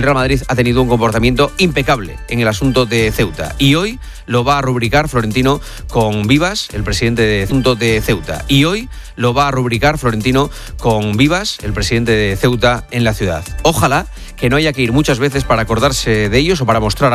Real Madrid ha tenido un comportamiento impecable en el asunto de Ceuta. Y hoy lo va a rubricar Florentino con Vivas, el presidente de Ceuta. Y hoy lo va a rubricar Florentino con Vivas, el presidente de Ceuta en la ciudad. Ojalá que no haya que ir muchas veces para acordarse de ellos o para mostrar